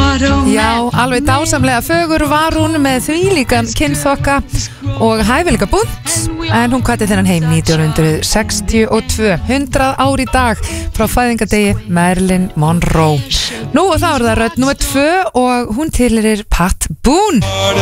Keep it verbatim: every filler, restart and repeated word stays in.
Já, alveg dásamlega fögur var hún með því líkan kynþokka og hæfileika bunt, en hún kvatti þennan heim nítján hundruð sextíu og tvö, hundrað ár í dag frá fæðingadegi Marilyn Monroe. Nú og þá er það rödd númer tvö og hún tilheyrir Pat Boone.